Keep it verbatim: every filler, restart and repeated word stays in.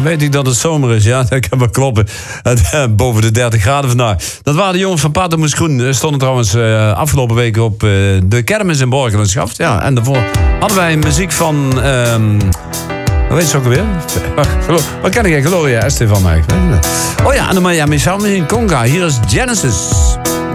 dan weet ik dat het zomer is. Ja, dat kan wel kloppen. Boven de dertig graden vandaag. Dat waren de jongens van Patermoes Groen. Stonden trouwens uh, afgelopen week op uh, de kermis in Borgerenschaft. Ja, en daarvoor hadden wij muziek van... Um, hoe heet ze ook alweer? Wat ken ik? Gloria Estefan eigenlijk. Oh ja, en dan Miami Sound in Conga. Hier is Genesis.